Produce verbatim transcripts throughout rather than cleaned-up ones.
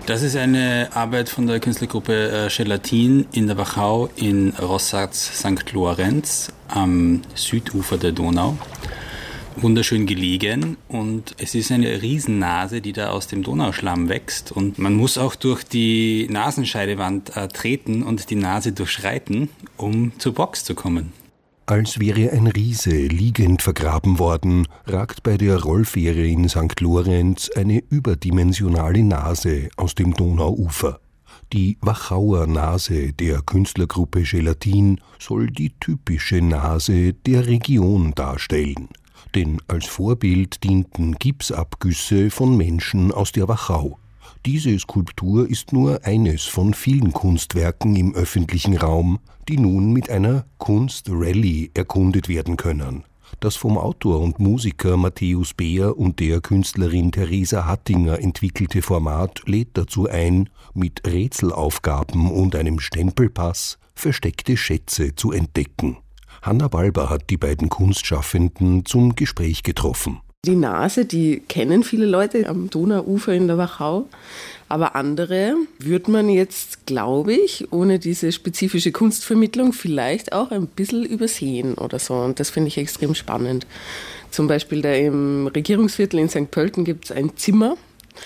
Das ist eine Arbeit von der Künstlergruppe äh, Gelatin in der Wachau in Rossards Sankt Lorenz am Südufer der Donau. Wunderschön gelegen und es ist eine Riesennase, die da aus dem Donauschlamm wächst und man muss auch durch die Nasenscheidewand äh, treten und die Nase durchschreiten, um zur Box zu kommen. Als wäre ein Riese liegend vergraben worden, ragt bei der Rollfähre in Sankt Lorenz eine überdimensionale Nase aus dem Donauufer. Die Wachauer Nase der Künstlergruppe Gelatin soll die typische Nase der Region darstellen. Denn als Vorbild dienten Gipsabgüsse von Menschen aus der Wachau. Diese Skulptur ist nur eines von vielen Kunstwerken im öffentlichen Raum, die nun mit einer Kunstrallye erkundet werden können. Das vom Autor und Musiker Matthäus Beer und der Künstlerin Theresa Hattinger entwickelte Format lädt dazu ein, mit Rätselaufgaben und einem Stempelpass versteckte Schätze zu entdecken. Hanna Balber hat die beiden Kunstschaffenden zum Gespräch getroffen. Die Nase, die kennen viele Leute am Donauufer in der Wachau, aber andere würde man jetzt, glaube ich, ohne diese spezifische Kunstvermittlung vielleicht auch ein bisschen übersehen oder so. Und das finde ich extrem spannend. Zum Beispiel da im Regierungsviertel in Sankt Pölten gibt es ein Zimmer,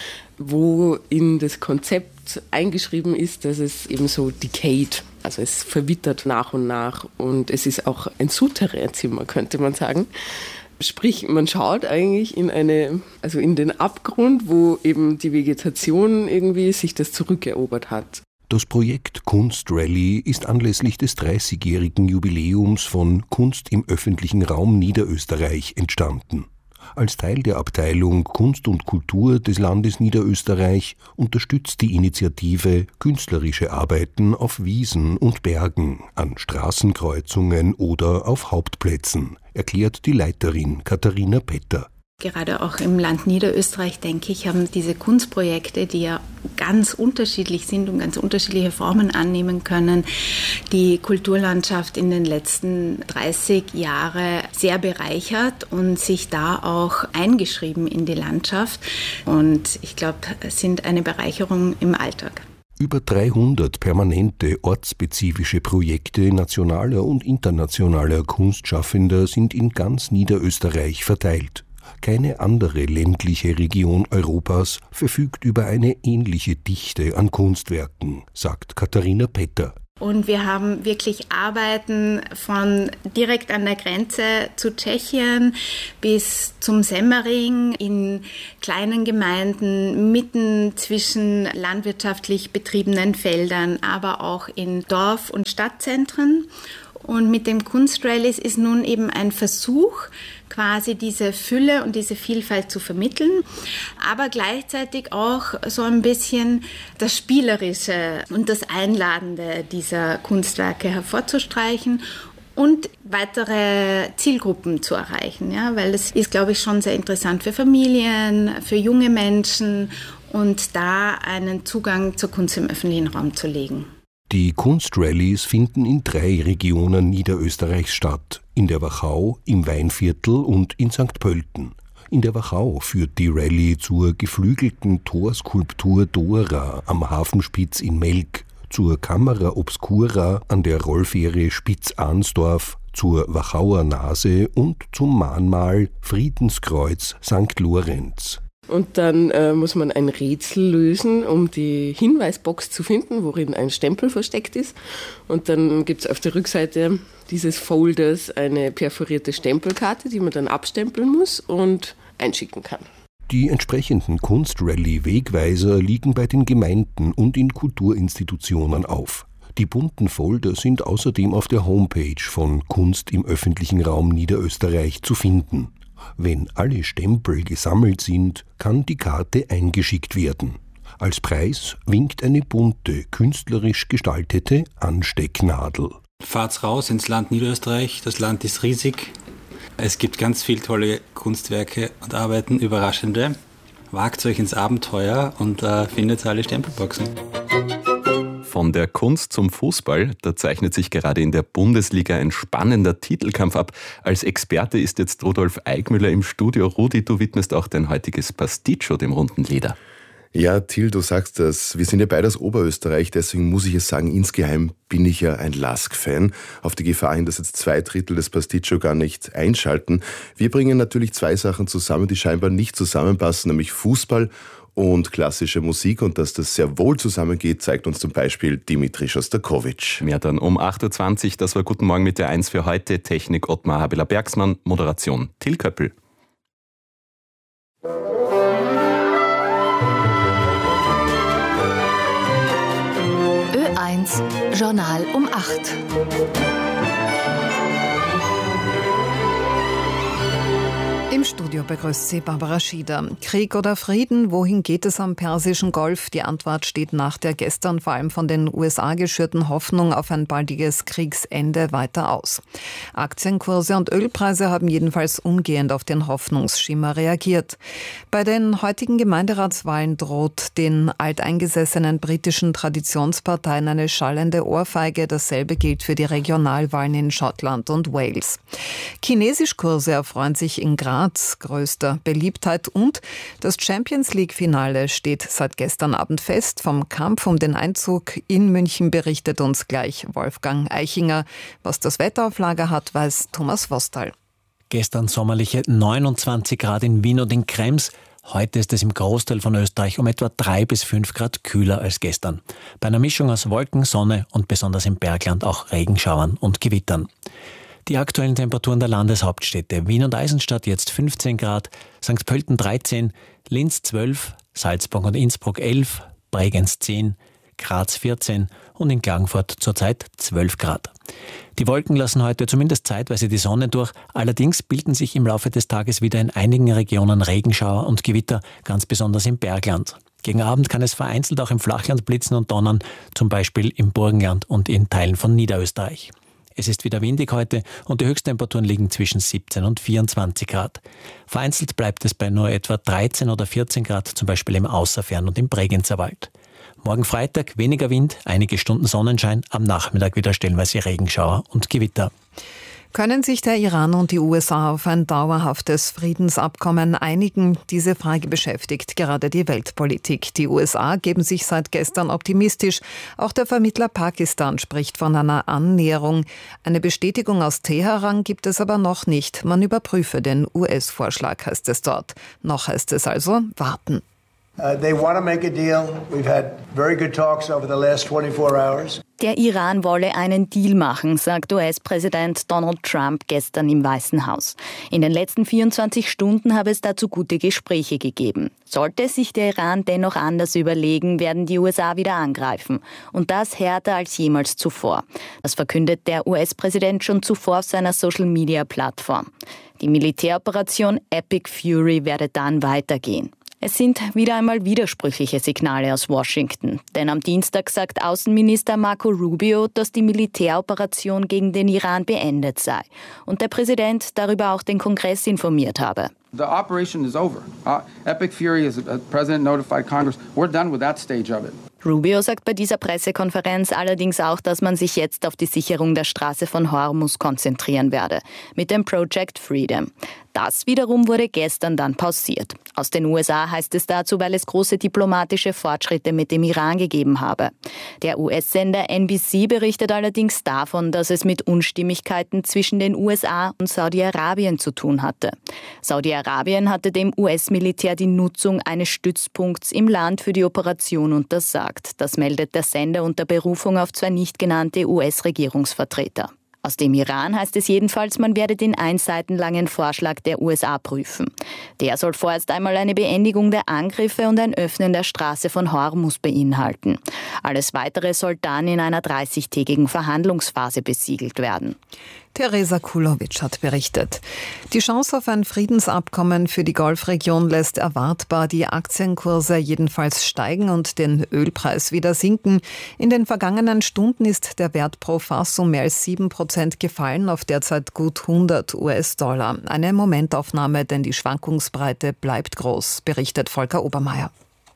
wo in das Konzept eingeschrieben ist, dass es eben so decayed, also es verwittert nach und nach und es ist auch ein Souterrain-Zimmer, könnte man sagen. Sprich, man schaut eigentlich in eine, also in den Abgrund, wo eben die Vegetation irgendwie sich das zurückerobert hat. Das Projekt Kunstrallye ist anlässlich des dreißigjährigen Jubiläums von Kunst im öffentlichen Raum Niederösterreich entstanden. Als Teil der Abteilung Kunst und Kultur des Landes Niederösterreich unterstützt die Initiative künstlerische Arbeiten auf Wiesen und Bergen, an Straßenkreuzungen oder auf Hauptplätzen, erklärt die Leiterin Katharina Petter. Gerade auch im Land Niederösterreich, denke ich, haben diese Kunstprojekte, die ja ganz unterschiedlich sind und ganz unterschiedliche Formen annehmen können, die Kulturlandschaft in den letzten dreißig Jahren sehr bereichert und sich da auch eingeschrieben in die Landschaft. Und ich glaube, es sind eine Bereicherung im Alltag. Über dreihundert permanente ortsspezifische Projekte nationaler und internationaler Kunstschaffender sind in ganz Niederösterreich verteilt. Keine andere ländliche Region Europas verfügt über eine ähnliche Dichte an Kunstwerken, sagt Katharina Petter. Und wir haben wirklich Arbeiten von direkt an der Grenze zu Tschechien bis zum Semmering in kleinen Gemeinden, mitten zwischen landwirtschaftlich betriebenen Feldern, aber auch in Dorf- und Stadtzentren. Und mit dem Kunstrallies ist nun eben ein Versuch, quasi diese Fülle und diese Vielfalt zu vermitteln, aber gleichzeitig auch so ein bisschen das Spielerische und das Einladende dieser Kunstwerke hervorzustreichen und weitere Zielgruppen zu erreichen, ja, weil es ist, glaube ich, schon sehr interessant für Familien, für junge Menschen und da einen Zugang zur Kunst im öffentlichen Raum zu legen. Die Kunstrallies finden in drei Regionen Niederösterreichs statt, in der Wachau, im Weinviertel und in Sankt Pölten. In der Wachau führt die Rallye zur geflügelten Torskulptur Dora am Hafenspitz in Melk, zur Camera Obscura an der Rollfähre Spitz-Arnsdorf, zur Wachauer Nase und zum Mahnmal Friedenskreuz Sankt Lorenz. Und dann äh, muss man ein Rätsel lösen, um die Hinweisbox zu finden, worin ein Stempel versteckt ist. Und dann gibt es auf der Rückseite dieses Folders eine perforierte Stempelkarte, die man dann abstempeln muss und einschicken kann. Die entsprechenden Kunstrallye-Wegweiser liegen bei den Gemeinden und in Kulturinstitutionen auf. Die bunten Folder sind außerdem auf der Homepage von Kunst im öffentlichen Raum Niederösterreich zu finden. Wenn alle Stempel gesammelt sind, kann die Karte eingeschickt werden. Als Preis winkt eine bunte, künstlerisch gestaltete Anstecknadel. Fahrt's raus ins Land Niederösterreich, das Land ist riesig. Es gibt ganz viele tolle Kunstwerke und Arbeiten, überraschende. Wagt euch ins Abenteuer und äh, findet alle Stempelboxen. Von der Kunst zum Fußball, da zeichnet sich gerade in der Bundesliga ein spannender Titelkampf ab. Als Experte ist jetzt Rudolf Eigmüller im Studio. Rudi, du widmest auch dein heutiges Pasticcio dem runden Leder. Ja, Till, du sagst das. Wir sind ja beide aus Oberösterreich, deswegen muss ich es sagen, insgeheim bin ich ja ein Lask-Fan. Auf die Gefahr hin, dass jetzt zwei Drittel des Pasticcio gar nicht einschalten. Wir bringen natürlich zwei Sachen zusammen, die scheinbar nicht zusammenpassen, nämlich Fußball und klassische Musik. Und dass das sehr wohl zusammengeht, zeigt uns zum Beispiel Dimitri Schostakowitsch. Mehr dann um acht Uhr zwanzig. Das war Guten Morgen mit der eins für heute. Technik Ottmar Habela-Bergsmann, Moderation Till Köppel. Ö eins Journal um acht. Im Studio begrüßt sie Barbara Schieder. Krieg oder Frieden? Wohin geht es am Persischen Golf? Die Antwort steht nach der gestern vor allem von den U S A geschürten Hoffnung auf ein baldiges Kriegsende weiter aus. Aktienkurse und Ölpreise haben jedenfalls umgehend auf den Hoffnungsschimmer reagiert. Bei den heutigen Gemeinderatswahlen droht den alteingesessenen britischen Traditionsparteien eine schallende Ohrfeige. Dasselbe gilt für die Regionalwahlen in Schottland und Wales. Chinesischkurse erfreuen sich in Graz größter Beliebtheit und das Champions-League-Finale steht seit gestern Abend fest. Vom Kampf um den Einzug in München berichtet uns gleich Wolfgang Eichinger. Was das Wetter auf Lager hat, weiß Thomas Wostal. Gestern sommerliche neunundzwanzig Grad in Wien und in Krems. Heute ist es im Großteil von Österreich um etwa drei bis fünf Grad kühler als gestern. Bei einer Mischung aus Wolken, Sonne und besonders im Bergland auch Regenschauern und Gewittern. Die aktuellen Temperaturen der Landeshauptstädte: Wien und Eisenstadt jetzt fünfzehn Grad, Sankt Pölten dreizehn, Linz zwölf, Salzburg und Innsbruck elf, Bregenz zehn, Graz vierzehn und in Klagenfurt zurzeit zwölf Grad. Die Wolken lassen heute zumindest zeitweise die Sonne durch, allerdings bilden sich im Laufe des Tages wieder in einigen Regionen Regenschauer und Gewitter, ganz besonders im Bergland. Gegen Abend kann es vereinzelt auch im Flachland blitzen und donnern, zum Beispiel im Burgenland und in Teilen von Niederösterreich. Es ist wieder windig heute und die Höchsttemperaturen liegen zwischen siebzehn und vierundzwanzig Grad. Vereinzelt bleibt es bei nur etwa dreizehn oder vierzehn Grad, zum Beispiel im Außerfern und im Bregenzer Wald. Morgen Freitag weniger Wind, einige Stunden Sonnenschein, am Nachmittag wieder stellenweise Regenschauer und Gewitter. Können sich der Iran und die U S A auf ein dauerhaftes Friedensabkommen einigen? Diese Frage beschäftigt gerade die Weltpolitik. Die U S A geben sich seit gestern optimistisch. Auch der Vermittler Pakistan spricht von einer Annäherung. Eine Bestätigung aus Teheran gibt es aber noch nicht. Man überprüfe den U S-Vorschlag, heißt es dort. Noch heißt es also warten. Uh, they want to make a deal. We've had very good talks over the last twenty-four hours. Der Iran wolle einen Deal machen, sagt U S-Präsident Donald Trump gestern im Weißen Haus. In den letzten vierundzwanzig Stunden habe es dazu gute Gespräche gegeben. Sollte sich der Iran dennoch anders überlegen, werden die U S A wieder angreifen. Und das härter als jemals zuvor. Das verkündet der U S-Präsident schon zuvor auf seiner Social-Media-Plattform. Die Militäroperation Epic Fury werde dann weitergehen. Es sind wieder einmal widersprüchliche Signale aus Washington. Denn am Dienstag sagt Außenminister Marco Rubio, dass die Militäroperation gegen den Iran beendet sei und der Präsident darüber auch den Kongress informiert habe. The operation is over. Uh, Epic Fury, as the president notified Congress, we're done with that stage of it. Rubio sagt bei dieser Pressekonferenz allerdings auch, dass man sich jetzt auf die Sicherung der Straße von Hormuz konzentrieren werde, mit dem Project Freedom. Das wiederum wurde gestern dann pausiert. Aus den U S A heißt es dazu, weil es große diplomatische Fortschritte mit dem Iran gegeben habe. Der U S-Sender N B C berichtet allerdings davon, dass es mit Unstimmigkeiten zwischen den U S A und Saudi-Arabien zu tun hatte. Saudi-Arabien hatte dem U S-Militär die Nutzung eines Stützpunkts im Land für die Operation untersagt. Das meldet der Sender unter Berufung auf zwei nicht genannte U S-Regierungsvertreter. Aus dem Iran heißt es jedenfalls, man werde den ein Seiten langen Vorschlag der U S A prüfen. Der soll vorerst einmal eine Beendigung der Angriffe und ein Öffnen der Straße von Hormuz beinhalten. Alles Weitere soll dann in einer dreißigtägigen Verhandlungsphase besiegelt werden. Teresa Kulowitsch hat berichtet. Die Chance auf ein Friedensabkommen für die Golfregion lässt erwartbar die Aktienkurse jedenfalls steigen und den Ölpreis wieder sinken. In den vergangenen Stunden ist der Wert pro Fass um mehr als sieben Prozent gefallen auf derzeit gut hundert U S-Dollar. Eine Momentaufnahme, denn die Schwankungsbreite bleibt groß, berichtet Volker Obermeier.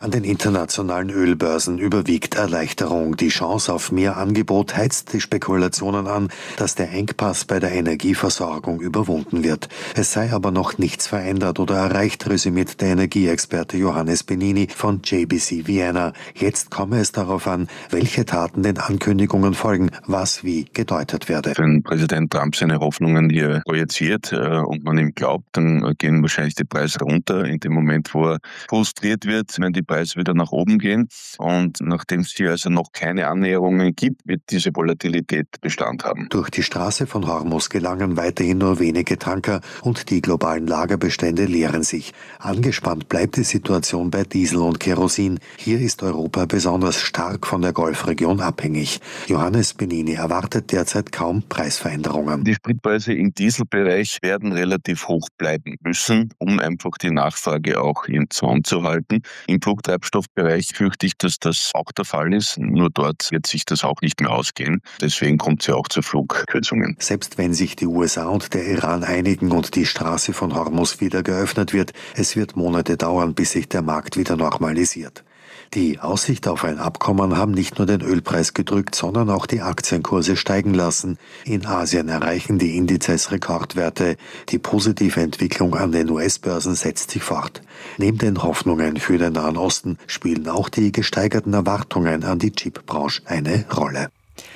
An den internationalen Ölbörsen überwiegt Erleichterung. Die Chance auf mehr Angebot heizt die Spekulationen an, dass der Engpass bei der Energieversorgung überwunden wird. Es sei aber noch nichts verändert oder erreicht, resümiert der Energieexperte Johannes Benini von J B C Vienna. Jetzt komme es darauf an, welche Taten den Ankündigungen folgen, was wie gedeutet werde. Wenn Präsident Trump seine Hoffnungen hier projiziert äh, und man ihm glaubt, dann gehen wahrscheinlich die Preise runter. In dem Moment, wo er frustriert wird, wenn die Preise wieder nach oben gehen. Und nachdem es hier also noch keine Annäherungen gibt, wird diese Volatilität Bestand haben. Durch die Straße von Hormuz gelangen weiterhin nur wenige Tanker und die globalen Lagerbestände leeren sich. Angespannt bleibt die Situation bei Diesel und Kerosin. Hier ist Europa besonders stark von der Golfregion abhängig. Johannes Benini erwartet derzeit kaum Preisveränderungen. Die Spritpreise im Dieselbereich werden relativ hoch bleiben müssen, um einfach die Nachfrage auch im Zaum zu halten. Im Flugtreibstoffbereich fürchte ich, dass das auch der Fall ist. Nur dort wird sich das auch nicht mehr ausgehen. Deswegen kommt es ja auch zu Flugkürzungen. Selbst wenn sich die U S A und der Iran einigen und die Straße von Hormuz wieder geöffnet wird, es wird Monate dauern, bis sich der Markt wieder normalisiert. Die Aussicht auf ein Abkommen haben nicht nur den Ölpreis gedrückt, sondern auch die Aktienkurse steigen lassen. In Asien erreichen die Indizes Rekordwerte. Die positive Entwicklung an den U S-Börsen setzt sich fort. Neben den Hoffnungen für den Nahen Osten spielen auch die gesteigerten Erwartungen an die Chipbranche eine Rolle.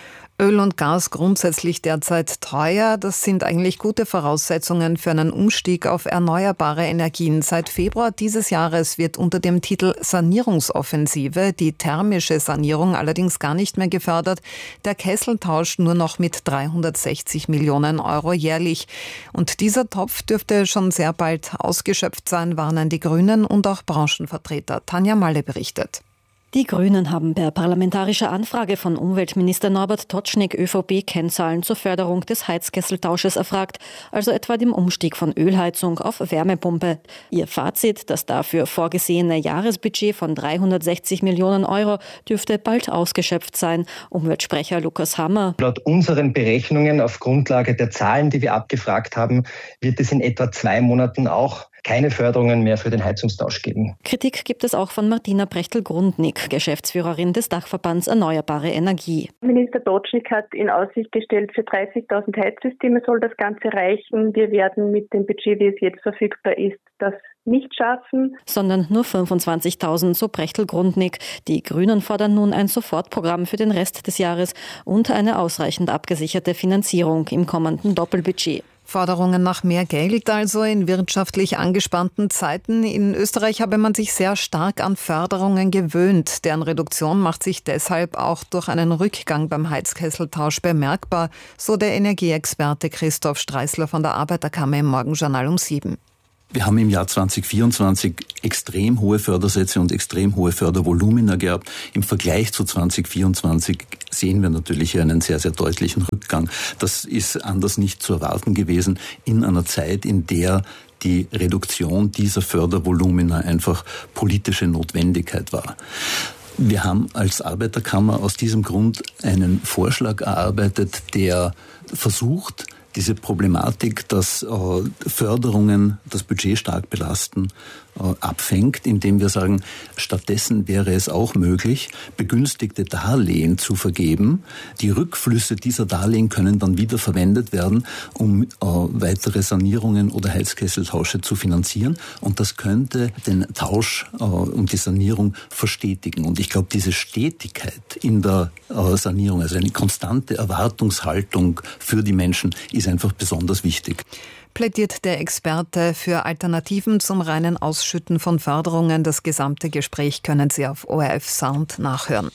Öl und Gas grundsätzlich derzeit teuer. Das sind eigentlich gute Voraussetzungen für einen Umstieg auf erneuerbare Energien. Seit Februar dieses Jahres wird unter dem Titel Sanierungsoffensive die thermische Sanierung allerdings gar nicht mehr gefördert. Der Kesseltausch nur noch mit dreihundertsechzig Millionen Euro jährlich. Und dieser Topf dürfte schon sehr bald ausgeschöpft sein, warnen die Grünen und auch Branchenvertreter. Tanja Malle berichtet. Die Grünen haben per parlamentarischer Anfrage von Umweltminister Norbert Totschnig ÖVP Kennzahlen zur Förderung des Heizkesseltausches erfragt, also etwa dem Umstieg von Ölheizung auf Wärmepumpe. Ihr Fazit, das dafür vorgesehene Jahresbudget von dreihundertsechzig Millionen Euro dürfte bald ausgeschöpft sein. Umweltsprecher Lukas Hammer. Laut unseren Berechnungen auf Grundlage der Zahlen, die wir abgefragt haben, wird es in etwa zwei Monaten auch keine Förderungen mehr für den Heizungstausch geben. Kritik gibt es auch von Martina Brechtel-Grundnick, Geschäftsführerin des Dachverbands Erneuerbare Energie. Minister Totschnig hat in Aussicht gestellt, für dreißigtausend Heizsysteme soll das Ganze reichen. Wir werden mit dem Budget, wie es jetzt verfügbar ist, das nicht schaffen. Sondern nur fünfundzwanzigtausend, so Brechtel-Grundnick. Die Grünen fordern nun ein Sofortprogramm für den Rest des Jahres und eine ausreichend abgesicherte Finanzierung im kommenden Doppelbudget. Forderungen nach mehr Geld also in wirtschaftlich angespannten Zeiten. In Österreich habe man sich sehr stark an Förderungen gewöhnt. Deren Reduktion macht sich deshalb auch durch einen Rückgang beim Heizkesseltausch bemerkbar, so der Energieexperte Christoph Streißler von der Arbeiterkammer im Morgenjournal um sieben. Wir haben im Jahr zwanzig vierundzwanzig extrem hohe Fördersätze und extrem hohe Fördervolumina gehabt. Im Vergleich zu zwanzig vierundzwanzig sehen wir natürlich einen sehr, sehr deutlichen Rückgang. Das ist anders nicht zu erwarten gewesen in einer Zeit, in der die Reduktion dieser Fördervolumina einfach politische Notwendigkeit war. Wir haben als Arbeiterkammer aus diesem Grund einen Vorschlag erarbeitet, der versucht, diese Problematik, dass äh, Förderungen das Budget stark belasten, äh, abfängt, indem wir sagen, stattdessen wäre es auch möglich, begünstigte Darlehen zu vergeben. Die Rückflüsse dieser Darlehen können dann wieder verwendet werden, um äh, weitere Sanierungen oder Heizkesseltausche zu finanzieren. Und das könnte den Tausch äh, und die Sanierung verstetigen. Und ich glaube, diese Stetigkeit in der äh, Sanierung, also eine konstante Erwartungshaltung für die Menschen, ist einfach besonders wichtig. Plädiert der Experte für Alternativen zum reinen Ausschütten von Förderungen. Das gesamte Gespräch können Sie auf O R F Sound nachhören.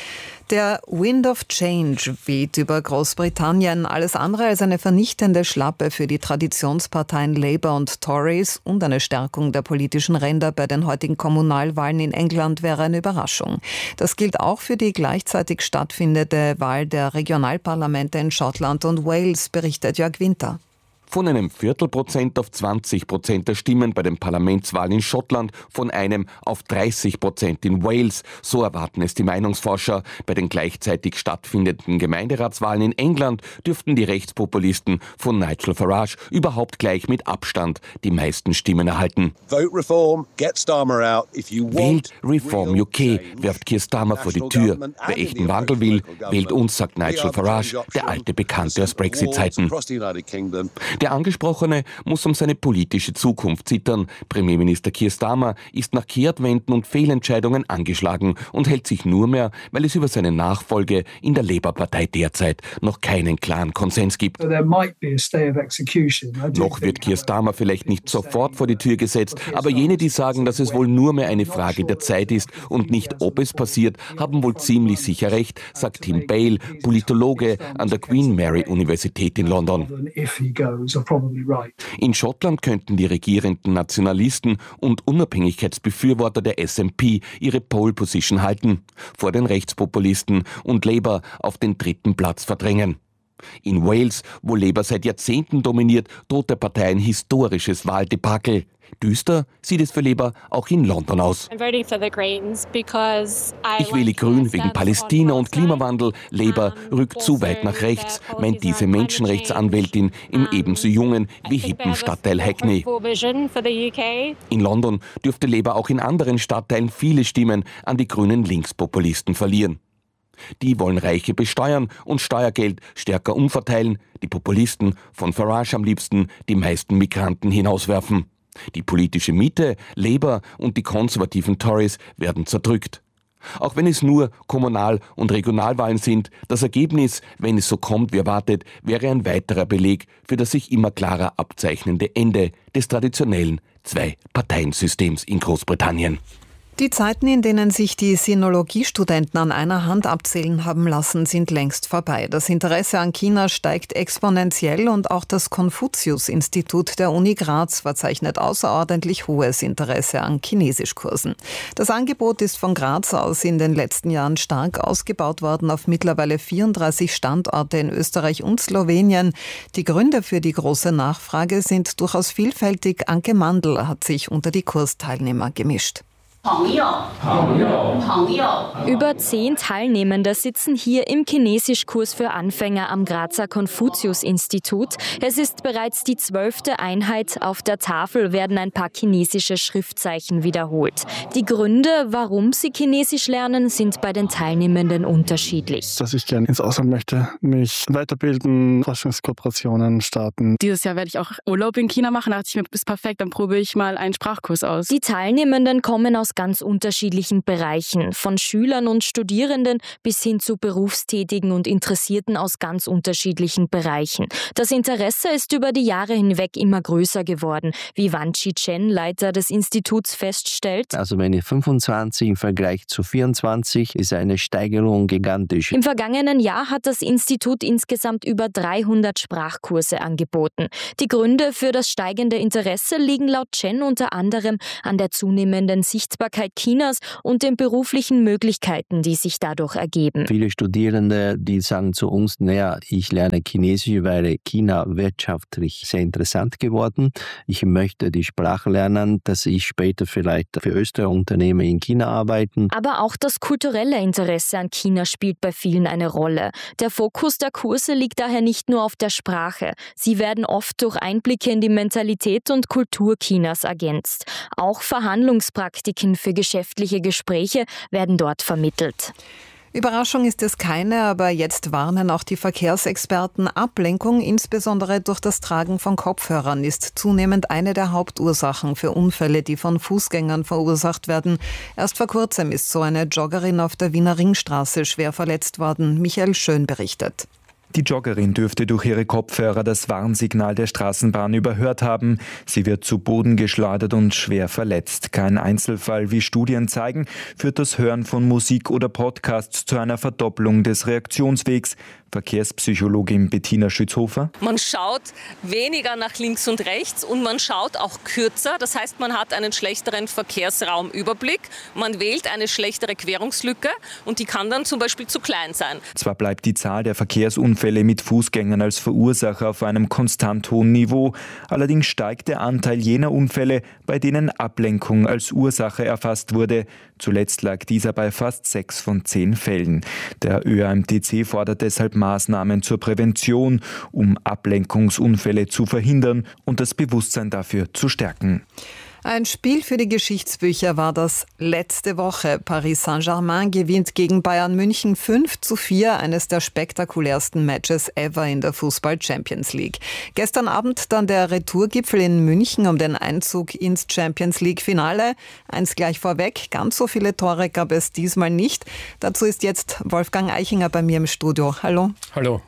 Der Wind of Change weht über Großbritannien. Alles andere als eine vernichtende Schlappe für die Traditionsparteien Labour und Tories und eine Stärkung der politischen Ränder bei den heutigen Kommunalwahlen in England wäre eine Überraschung. Das gilt auch für die gleichzeitig stattfindende Wahl der Regionalparlamente in Schottland und Wales, berichtet Jörg Winter. Von einem Viertelprozent auf zwanzig Prozent der Stimmen bei den Parlamentswahlen in Schottland, von einem auf dreißig Prozent in Wales. So erwarten es die Meinungsforscher. Bei den gleichzeitig stattfindenden Gemeinderatswahlen in England dürften die Rechtspopulisten von Nigel Farage überhaupt gleich mit Abstand die meisten Stimmen erhalten. Vote Reform, get Starmer out. If you want Wählt Reform U K, wirft Keir Starmer vor die Tür. Wer echten Wandel will, wählt uns, sagt Nigel Farage, der alte Bekannte aus Brexit-Zeiten. Der Angesprochene muss um seine politische Zukunft zittern. Premierminister Keir Starmer ist nach Kehrtwenden und Fehlentscheidungen angeschlagen und hält sich nur mehr, weil es über seine Nachfolge in der Labour-Partei derzeit noch keinen klaren Konsens gibt. Noch wird Keir Starmer vielleicht nicht sofort vor die Tür gesetzt, aber jene, die sagen, dass es wohl nur mehr eine Frage der Zeit ist und nicht ob es passiert, haben wohl ziemlich sicher recht, sagt Tim Bale, Politologe an der Queen Mary Universität in London. In Schottland könnten die regierenden Nationalisten und Unabhängigkeitsbefürworter der S N P ihre Pole Position halten, vor den Rechtspopulisten und Labour auf den dritten Platz verdrängen. In Wales, wo Labour seit Jahrzehnten dominiert, droht der Partei ein historisches Wahldebakel. Düster sieht es für Labour auch in London aus. Ich wähle Grün wegen Palästina und Klimawandel. Labour rückt zu weit nach rechts, meint diese Menschenrechtsanwältin im ebenso jungen wie hippen Stadtteil Hackney. In London dürfte Labour auch in anderen Stadtteilen viele Stimmen an die grünen Linkspopulisten verlieren. Die wollen Reiche besteuern und Steuergeld stärker umverteilen, die Populisten von Farage am liebsten die meisten Migranten hinauswerfen. Die politische Mitte, Labour und die konservativen Tories werden zerdrückt. Auch wenn es nur Kommunal- und Regionalwahlen sind, das Ergebnis, wenn es so kommt wie erwartet, wäre ein weiterer Beleg für das sich immer klarer abzeichnende Ende des traditionellen Zwei-Parteien-Systems in Großbritannien. Die Zeiten, in denen sich die Sinologiestudenten an einer Hand abzählen haben lassen, sind längst vorbei. Das Interesse an China steigt exponentiell und auch das Konfuzius-Institut der Uni Graz verzeichnet außerordentlich hohes Interesse an Chinesischkursen. Das Angebot ist von Graz aus in den letzten Jahren stark ausgebaut worden auf mittlerweile vierunddreißig Standorte in Österreich und Slowenien. Die Gründe für die große Nachfrage sind durchaus vielfältig. Anke Mandl hat sich unter die Kursteilnehmer gemischt. Über zehn Teilnehmende sitzen hier im Chinesischkurs für Anfänger am Grazer Konfuzius-Institut. Es ist bereits die zwölfte Einheit. Auf der Tafel werden ein paar chinesische Schriftzeichen wiederholt. Die Gründe, warum sie Chinesisch lernen, sind bei den Teilnehmenden unterschiedlich. Dass ich gerne ins Ausland möchte, mich weiterbilden, Forschungskooperationen starten. Dieses Jahr werde ich auch Urlaub in China machen. Da dachte ich mir, ist perfekt, dann probiere ich mal einen Sprachkurs aus. Die Teilnehmenden kommen aus ganz unterschiedlichen Bereichen, von Schülern und Studierenden bis hin zu Berufstätigen und Interessierten aus ganz unterschiedlichen Bereichen. Das Interesse ist über die Jahre hinweg immer größer geworden, wie Wan Chi-Chen, Leiter des Instituts, feststellt. Also meine fünfundzwanzig im Vergleich zu vierundzwanzig ist eine Steigerung gigantisch. Im vergangenen Jahr hat das Institut insgesamt über dreihundert Sprachkurse angeboten. Die Gründe für das steigende Interesse liegen laut Chen unter anderem an der zunehmenden Sichtbarkeit Chinas und den beruflichen Möglichkeiten, die sich dadurch ergeben. Viele Studierende, die sagen zu uns, naja, ich lerne Chinesisch, weil China wirtschaftlich sehr interessant geworden. Ich möchte die Sprache lernen, dass ich später vielleicht für österreichische Unternehmen in China arbeiten. Aber auch das kulturelle Interesse an China spielt bei vielen eine Rolle. Der Fokus der Kurse liegt daher nicht nur auf der Sprache. Sie werden oft durch Einblicke in die Mentalität und Kultur Chinas ergänzt. Auch Verhandlungspraktiken für geschäftliche Gespräche werden dort vermittelt. Überraschung ist es keine, aber jetzt warnen auch die Verkehrsexperten. Ablenkung, insbesondere durch das Tragen von Kopfhörern, ist zunehmend eine der Hauptursachen für Unfälle, die von Fußgängern verursacht werden. Erst vor kurzem ist so eine Joggerin auf der Wiener Ringstraße schwer verletzt worden. Michael Schön berichtet. Die Joggerin dürfte durch ihre Kopfhörer das Warnsignal der Straßenbahn überhört haben. Sie wird zu Boden geschleudert und schwer verletzt. Kein Einzelfall, wie Studien zeigen, führt das Hören von Musik oder Podcasts zu einer Verdopplung des Reaktionswegs. Verkehrspsychologin Bettina Schützhofer. Man schaut weniger nach links und rechts und man schaut auch kürzer. Das heißt, man hat einen schlechteren Verkehrsraumüberblick. Man wählt eine schlechtere Querungslücke und die kann dann zum Beispiel zu klein sein. Zwar bleibt die Zahl der Verkehrsunfälle Unfälle mit Fußgängern als Verursacher auf einem konstant hohen Niveau. Allerdings steigt der Anteil jener Unfälle, bei denen Ablenkung als Ursache erfasst wurde. Zuletzt lag dieser bei fast sechs von zehn Fällen. Der Ö A M T C fordert deshalb Maßnahmen zur Prävention, um Ablenkungsunfälle zu verhindern und das Bewusstsein dafür zu stärken. Ein Spiel für die Geschichtsbücher war das letzte Woche. Paris Saint-Germain gewinnt gegen Bayern München fünf zu vier, eines der spektakulärsten Matches ever in der Fußball-Champions League. Gestern Abend dann der Retourgipfel in München um den Einzug ins Champions League-Finale. Eins gleich vorweg, ganz so viele Tore gab es diesmal nicht. Dazu ist jetzt Wolfgang Eichinger bei mir im Studio. Hallo. Hallo.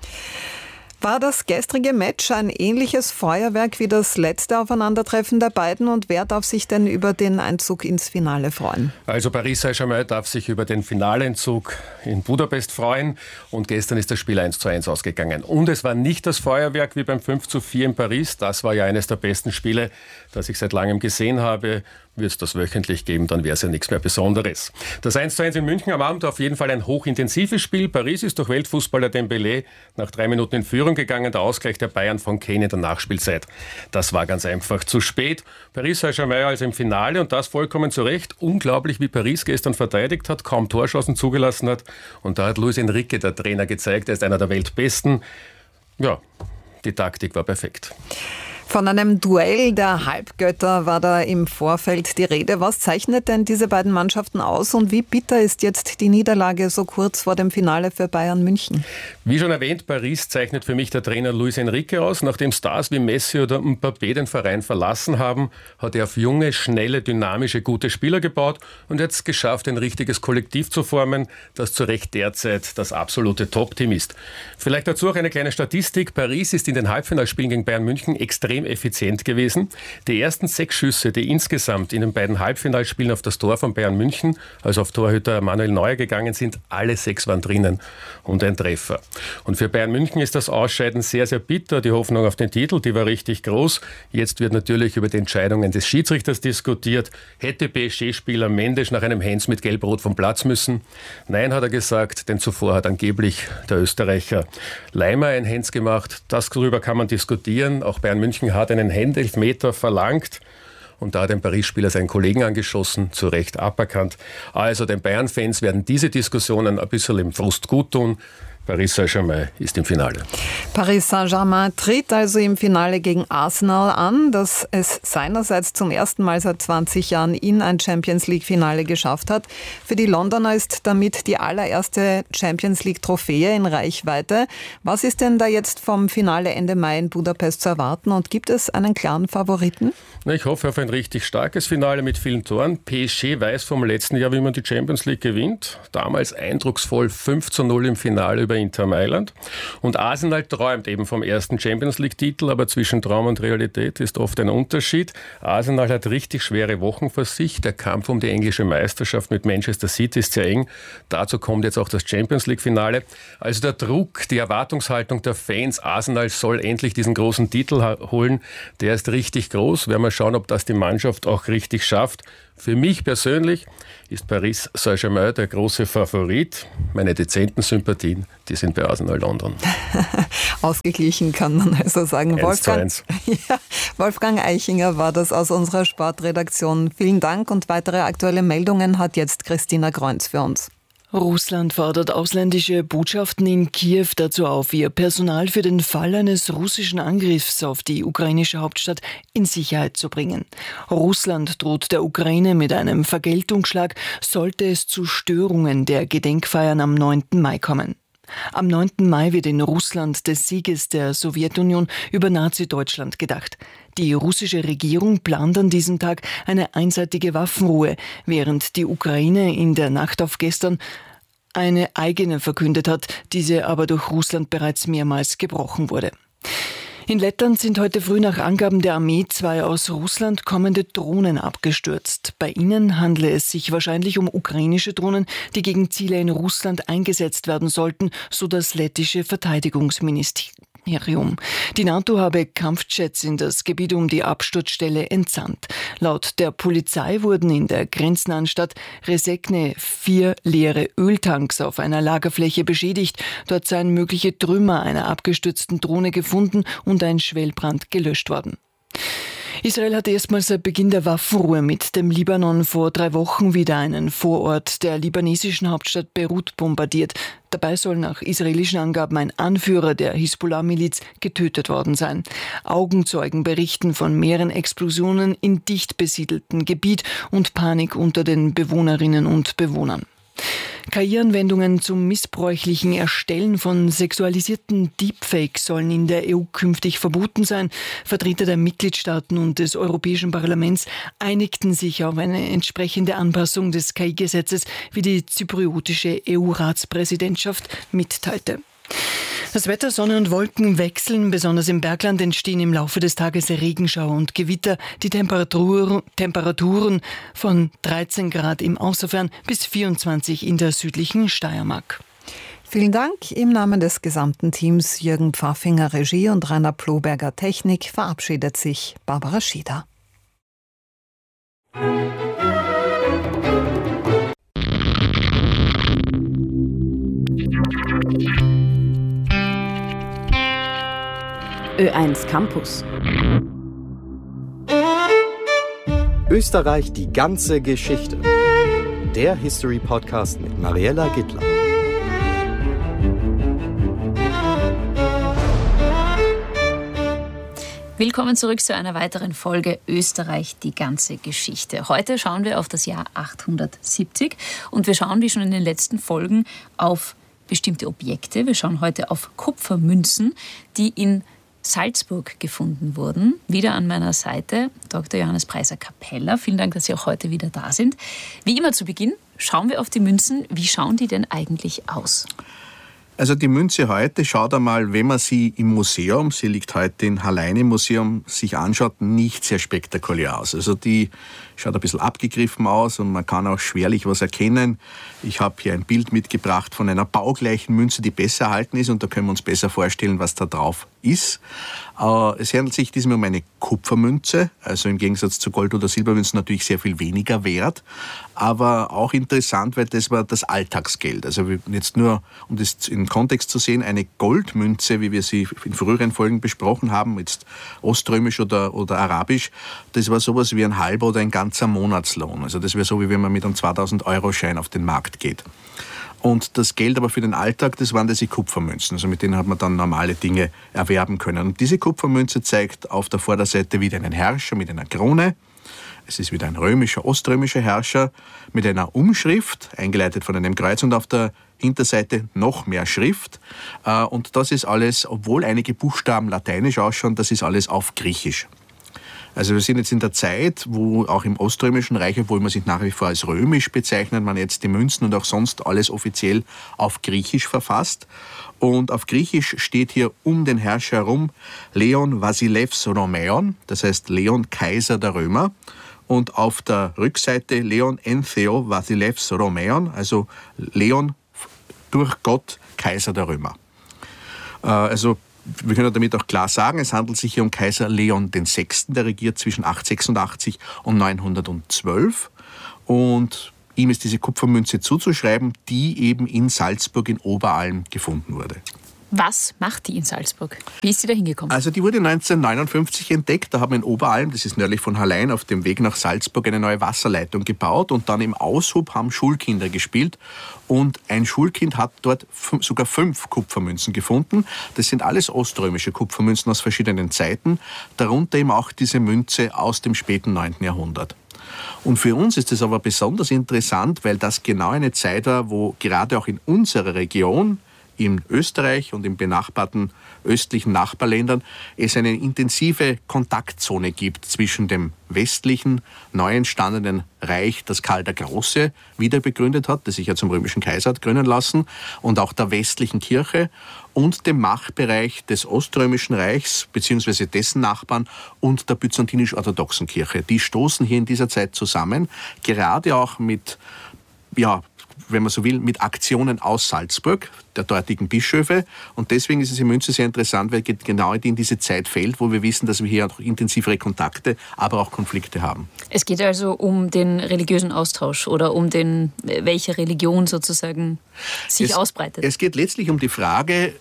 War das gestrige Match ein ähnliches Feuerwerk wie das letzte Aufeinandertreffen der beiden und wer darf sich denn über den Einzug ins Finale freuen? Also Paris Saint-Germain darf sich über den Finaleinzug in Budapest freuen und gestern ist das Spiel eins zu eins ausgegangen. Und es war nicht das Feuerwerk wie beim fünf zu vier in Paris, das war ja eines der besten Spiele, das ich seit langem gesehen habe. Wird es das wöchentlich geben, dann wäre es ja nichts mehr Besonderes. Das eins zu eins in München am Abend auf jeden Fall ein hochintensives Spiel. Paris ist durch Weltfußballer Dembélé nach drei Minuten in Führung gegangen. Der Ausgleich der Bayern von Kane in der Nachspielzeit. Das war ganz einfach zu spät. Paris Saint-Germain also im Finale und das vollkommen zu Recht. Unglaublich, wie Paris gestern verteidigt hat, kaum Torschancen zugelassen hat. Und da hat Luis Enrique, der Trainer, gezeigt, er ist einer der Weltbesten. Ja, die Taktik war perfekt. Von einem Duell der Halbgötter war da im Vorfeld die Rede. Was zeichnet denn diese beiden Mannschaften aus und wie bitter ist jetzt die Niederlage so kurz vor dem Finale für Bayern München? Wie schon erwähnt, Paris zeichnet für mich der Trainer Luis Enrique aus. Nachdem Stars wie Messi oder Mbappé den Verein verlassen haben, hat er auf junge, schnelle, dynamische, gute Spieler gebaut und jetzt es geschafft, ein richtiges Kollektiv zu formen, das zu Recht derzeit das absolute Top-Team ist. Vielleicht dazu auch eine kleine Statistik. Paris ist in den Halbfinalspielen gegen Bayern München extrem effizient gewesen. Die ersten sechs Schüsse, die insgesamt in den beiden Halbfinalspielen auf das Tor von Bayern München, also auf Torhüter Manuel Neuer gegangen sind, alle sechs waren drinnen und ein Treffer. Und für Bayern München ist das Ausscheiden sehr, sehr bitter. Die Hoffnung auf den Titel, die war richtig groß. Jetzt wird natürlich über die Entscheidungen des Schiedsrichters diskutiert. Hätte P S G-Spieler Mendes nach einem Hands mit Gelb-Rot vom Platz müssen? Nein, hat er gesagt, denn zuvor hat angeblich der Österreicher Leimer ein Hands gemacht. Darüber kann man diskutieren. Auch Bayern München hat einen Handelfmeter verlangt und da hat ein Paris-Spieler seinen Kollegen angeschossen, zu Recht aberkannt. Also den Bayern-Fans werden diese Diskussionen ein bisschen im Frust guttun. Paris Saint-Germain ist im Finale. Paris Saint-Germain tritt also im Finale gegen Arsenal an, das es seinerseits zum ersten Mal seit zwanzig Jahren in ein Champions-League-Finale geschafft hat. Für die Londoner ist damit die allererste Champions-League-Trophäe in Reichweite. Was ist denn da jetzt vom Finale Ende Mai in Budapest zu erwarten und gibt es einen klaren Favoriten? Ich hoffe auf ein richtig starkes Finale mit vielen Toren. P S G weiß vom letzten Jahr, wie man die Champions League gewinnt. Damals eindrucksvoll fünf zu null im Finale über Inter Mailand. Und Arsenal träumt eben vom ersten Champions League-Titel, aber zwischen Traum und Realität ist oft ein Unterschied. Arsenal hat richtig schwere Wochen vor sich. Der Kampf um die englische Meisterschaft mit Manchester City ist sehr eng. Dazu kommt jetzt auch das Champions League-Finale. Also der Druck, die Erwartungshaltung der Fans, Arsenal soll endlich diesen großen Titel holen, der ist richtig groß. Werden wir schauen, ob das die Mannschaft auch richtig schafft. Für mich persönlich ist Paris Saint-Germain der große Favorit. Meine dezenten Sympathien, die sind bei Arsenal London. Ausgeglichen kann man also sagen. eins Wolfgang, zu eins. Ja, Wolfgang Eichinger war das aus unserer Sportredaktion. Vielen Dank und weitere aktuelle Meldungen hat jetzt Christina Kreunz für uns. Russland fordert ausländische Botschaften in Kiew dazu auf, ihr Personal für den Fall eines russischen Angriffs auf die ukrainische Hauptstadt in Sicherheit zu bringen. Russland droht der Ukraine mit einem Vergeltungsschlag, sollte es zu Störungen der Gedenkfeiern am neunten Mai kommen. Am neunten Mai wird in Russland des Sieges der Sowjetunion über Nazi-Deutschland gedacht. Die russische Regierung plant an diesem Tag eine einseitige Waffenruhe, während die Ukraine in der Nacht auf gestern eine eigene verkündet hat, diese aber durch Russland bereits mehrmals gebrochen wurde. In Lettland sind heute früh nach Angaben der Armee zwei aus Russland kommende Drohnen abgestürzt. Bei ihnen handle es sich wahrscheinlich um ukrainische Drohnen, die gegen Ziele in Russland eingesetzt werden sollten, so das lettische Verteidigungsministerium. Ministerium. Die NATO habe Kampfjets in das Gebiet um die Absturzstelle entsandt. Laut der Polizei wurden in der grenznahen Stadt Resekne vier leere Öltanks auf einer Lagerfläche beschädigt. Dort seien mögliche Trümmer einer abgestürzten Drohne gefunden und ein Schwellbrand gelöscht worden. Israel hat erstmals seit Beginn der Waffenruhe mit dem Libanon vor drei Wochen wieder einen Vorort der libanesischen Hauptstadt Beirut bombardiert. Dabei soll nach israelischen Angaben ein Anführer der Hisbollah-Miliz getötet worden sein. Augenzeugen berichten von mehreren Explosionen in dicht besiedeltem Gebiet und Panik unter den Bewohnerinnen und Bewohnern. K I-Anwendungen zum missbräuchlichen Erstellen von sexualisierten Deepfakes sollen in der E U künftig verboten sein. Vertreter der Mitgliedstaaten und des Europäischen Parlaments einigten sich auf eine entsprechende Anpassung des K I-Gesetzes, wie die zypriotische E U-Ratspräsidentschaft mitteilte. Das Wetter, Sonne und Wolken wechseln. Besonders im Bergland entstehen im Laufe des Tages Regenschauer und Gewitter. Die Temperatur, Temperaturen von dreizehn Grad im Außerfern bis vierundzwanzig in der südlichen Steiermark. Vielen Dank. Im Namen des gesamten Teams Jürgen Pfaffinger Regie und Rainer Ploberger Technik verabschiedet sich Barbara Schieder. Ö eins Campus. Österreich, die ganze Geschichte. Der History-Podcast mit Mariella Gittler. Willkommen zurück zu einer weiteren Folge Österreich, die ganze Geschichte. Heute schauen wir auf das Jahr achthundertsiebzig und wir schauen, wie schon in den letzten Folgen, auf bestimmte Objekte. Wir schauen heute auf Kupfermünzen, die in Salzburg gefunden wurden. Wieder an meiner Seite Doktor Johannes Preiser-Capella. Vielen Dank, dass Sie auch heute wieder da sind. Wie immer zu Beginn schauen wir auf die Münzen. Wie schauen die denn eigentlich aus? Also die Münze heute schaut einmal, wenn man sie im Museum, sie liegt heute in Hallein im Museum, sich anschaut, nicht sehr spektakulär aus. Also die schaut ein bisschen abgegriffen aus und man kann auch schwerlich was erkennen. Ich habe hier ein Bild mitgebracht von einer baugleichen Münze, die besser erhalten ist und da können wir uns besser vorstellen, was da drauf ist. Es handelt sich diesmal um eine Kupfermünze, also im Gegensatz zu Gold- oder Silbermünzen natürlich sehr viel weniger wert, aber auch interessant, weil das war das Alltagsgeld. Also jetzt nur, um das in Kontext zu sehen, eine Goldmünze, wie wir sie in früheren Folgen besprochen haben, jetzt oströmisch oder, oder arabisch, das war sowas wie ein halber oder ein ganzer Monatslohn. Also das wäre so, wie wenn man mit einem zweitausend-Euro-Schein auf den Markt geht. Und das Geld aber für den Alltag, das waren diese Kupfermünzen. Also mit denen hat man dann normale Dinge erwerben können. Und diese Kupfermünze zeigt auf der Vorderseite wieder einen Herrscher mit einer Krone. Es ist wieder ein römischer, oströmischer Herrscher mit einer Umschrift, eingeleitet von einem Kreuz, und auf der Hinterseite noch mehr Schrift. Und das ist alles, obwohl einige Buchstaben lateinisch ausschauen, das ist alles auf Griechisch. Also wir sind jetzt in der Zeit, wo auch im Oströmischen Reich, obwohl man sich nach wie vor als römisch bezeichnet, man jetzt die Münzen und auch sonst alles offiziell auf Griechisch verfasst. Und auf Griechisch steht hier um den Herrscher herum Leon Vasilevs Romeon, das heißt Leon Kaiser der Römer. Und auf der Rückseite Leon Entheo Vasilevs Romeon, also Leon durch Gott Kaiser der Römer. Also wir können damit auch klar sagen, es handelt sich hier um Kaiser Leon der Sechste., der regiert zwischen achthundertsechsundachtzig und neunhundertzwölf. Und ihm ist diese Kupfermünze zuzuschreiben, die eben in Salzburg in Oberalm gefunden wurde. Was macht die in Salzburg? Wie ist sie da hingekommen? Also die wurde neunzehnhundertneunundfünfzig entdeckt. Da haben wir in Oberalm, das ist nördlich von Hallein, auf dem Weg nach Salzburg eine neue Wasserleitung gebaut. Und dann im Aushub haben Schulkinder gespielt. Und ein Schulkind hat dort f- sogar fünf Kupfermünzen gefunden. Das sind alles oströmische Kupfermünzen aus verschiedenen Zeiten. Darunter eben auch diese Münze aus dem späten neunten Jahrhundert. Und für uns ist es aber besonders interessant, weil das genau eine Zeit war, wo gerade auch in unserer Region, in Österreich und in benachbarten östlichen Nachbarländern es eine intensive Kontaktzone gibt zwischen dem westlichen, neu entstandenen Reich, das Karl der Große wieder begründet hat, das sich ja zum römischen Kaiser hat gründen lassen, und auch der westlichen Kirche und dem Machtbereich des Oströmischen Reichs bzw. dessen Nachbarn und der byzantinisch-orthodoxen Kirche. Die stoßen hier in dieser Zeit zusammen, gerade auch mit ja, wenn man so will, mit Aktionen aus Salzburg, der dortigen Bischöfe. Und deswegen ist es in München sehr interessant, weil es genau in diese Zeit fällt, wo wir wissen, dass wir hier auch intensivere Kontakte, aber auch Konflikte haben. Es geht also um den religiösen Austausch oder um den, welche Religion sozusagen sich es, ausbreitet. Es geht letztlich um die Frage,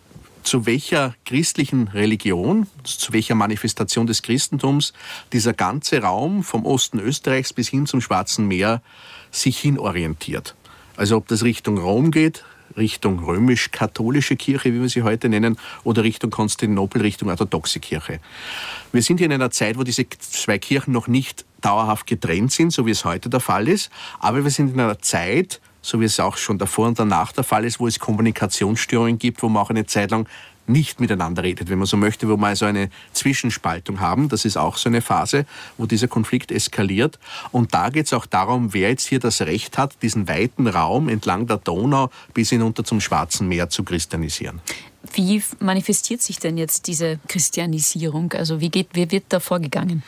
zu welcher christlichen Religion, zu welcher Manifestation des Christentums dieser ganze Raum vom Osten Österreichs bis hin zum Schwarzen Meer sich hinorientiert. Also ob das Richtung Rom geht, Richtung römisch-katholische Kirche, wie wir sie heute nennen, oder Richtung Konstantinopel, Richtung orthodoxe Kirche. Wir sind hier in einer Zeit, wo diese zwei Kirchen noch nicht dauerhaft getrennt sind, so wie es heute der Fall ist, aber wir sind in einer Zeit, so wie es auch schon davor und danach der Fall ist, wo es Kommunikationsstörungen gibt, wo man auch eine Zeit lang nicht miteinander redet, wenn man so möchte, wo wir also eine Zwischenspaltung haben. Das ist auch so eine Phase, wo dieser Konflikt eskaliert. Und da geht es auch darum, wer jetzt hier das Recht hat, diesen weiten Raum entlang der Donau bis hinunter zum Schwarzen Meer zu christianisieren. Wie manifestiert sich denn jetzt diese Christianisierung? Also wie, geht, wie wird da vorgegangen?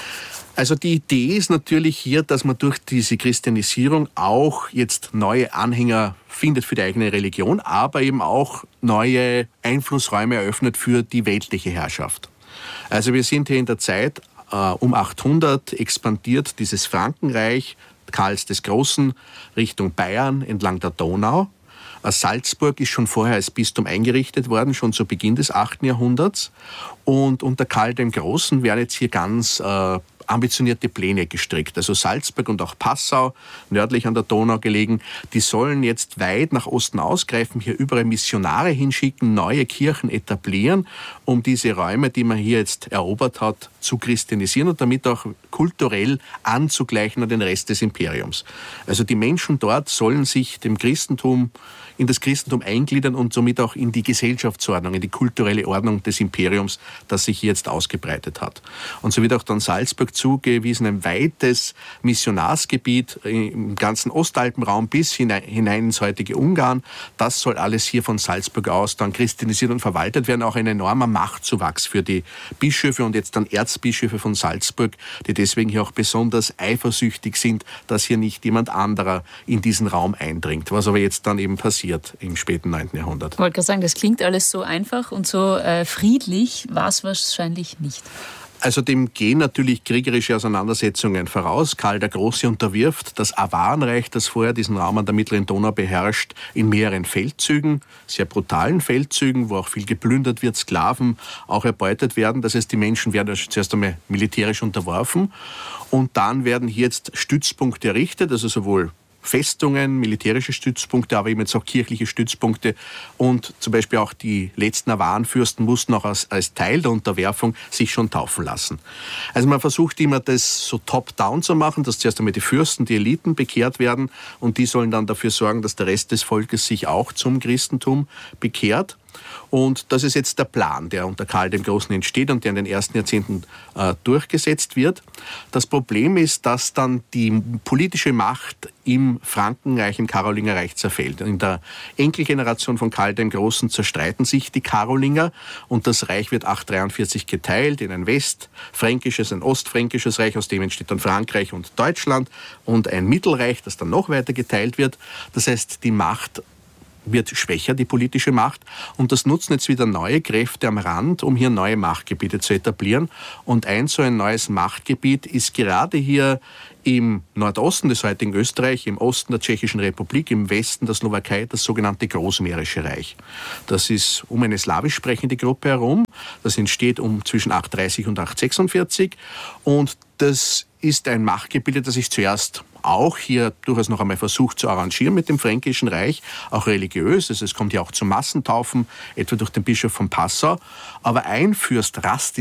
Also die Idee ist natürlich hier, dass man durch diese Christianisierung auch jetzt neue Anhänger findet für die eigene Religion, aber eben auch neue Einflussräume eröffnet für die weltliche Herrschaft. Also wir sind hier in der Zeit äh, um achthundert expandiert dieses Frankenreich Karls des Großen Richtung Bayern entlang der Donau. Salzburg ist schon vorher als Bistum eingerichtet worden, schon zu Beginn des achten Jahrhunderts. Und unter Karl dem Großen werden jetzt hier ganz äh, ambitionierte Pläne gestrickt. Also Salzburg und auch Passau, nördlich an der Donau gelegen, die sollen jetzt weit nach Osten ausgreifen, hier überall Missionare hinschicken, neue Kirchen etablieren, um diese Räume, die man hier jetzt erobert hat, zu christianisieren und damit auch kulturell anzugleichen an den Rest des Imperiums. Also die Menschen dort sollen sich dem Christentum, in das Christentum eingliedern und somit auch in die Gesellschaftsordnung, in die kulturelle Ordnung des Imperiums, das sich hier jetzt ausgebreitet hat. Und so wird auch dann Salzburg zugewiesen, ein weites Missionarsgebiet im ganzen Ostalpenraum bis hinein, hinein ins heutige Ungarn. Das soll alles hier von Salzburg aus dann christianisiert und verwaltet werden. Auch ein enormer Machtzuwachs für die Bischöfe und jetzt dann Erzbischöfe von Salzburg, die deswegen hier auch besonders eifersüchtig sind, dass hier nicht jemand anderer in diesen Raum eindringt. Was aber jetzt dann eben passiert im späten neunten Jahrhundert. Ich wollte gerade sagen, das klingt alles so einfach und so äh, friedlich, war es wahrscheinlich nicht. Also dem gehen natürlich kriegerische Auseinandersetzungen voraus. Karl der Große unterwirft das Awarenreich, das vorher diesen Raum an der mittleren Donau beherrscht, in mehreren Feldzügen, sehr brutalen Feldzügen, wo auch viel geplündert wird, Sklaven auch erbeutet werden. Das heißt, die Menschen werden zuerst einmal militärisch unterworfen und dann werden hier jetzt Stützpunkte errichtet, also sowohl Festungen, militärische Stützpunkte, aber eben jetzt auch kirchliche Stützpunkte und zum Beispiel auch die letzten Awarenfürsten mussten auch als, als Teil der Unterwerfung sich schon taufen lassen. Also man versucht immer das so top-down zu machen, dass zuerst einmal die Fürsten, die Eliten bekehrt werden und die sollen dann dafür sorgen, dass der Rest des Volkes sich auch zum Christentum bekehrt. Und das ist jetzt der Plan, der unter Karl dem Großen entsteht und der in den ersten Jahrzehnten äh, durchgesetzt wird. Das Problem ist, dass dann die politische Macht im Frankenreich, im Karolingerreich zerfällt. In der Enkelgeneration von Karl dem Großen zerstreiten sich die Karolinger und das Reich wird achthundertdreiundvierzig geteilt in ein westfränkisches, ein ostfränkisches Reich, aus dem entsteht dann Frankreich und Deutschland und ein Mittelreich, das dann noch weiter geteilt wird. Das heißt, die Macht wird schwächer, die politische Macht. Und das nutzen jetzt wieder neue Kräfte am Rand, um hier neue Machtgebiete zu etablieren. Und ein so ein neues Machtgebiet ist gerade hier im Nordosten des heutigen Österreich, im Osten der Tschechischen Republik, im Westen der Slowakei, das sogenannte Großmährische Reich. Das ist um eine slawisch sprechende Gruppe herum. Das entsteht um zwischen achthundertdreißig und achthundertsechsundvierzig. Und das ist ein Machtgebilde, das sich zuerst auch hier durchaus noch einmal versucht zu arrangieren mit dem Fränkischen Reich, auch religiös. Also es kommt ja auch zu Massentaufen, etwa durch den Bischof von Passau. Aber ein Fürst Rast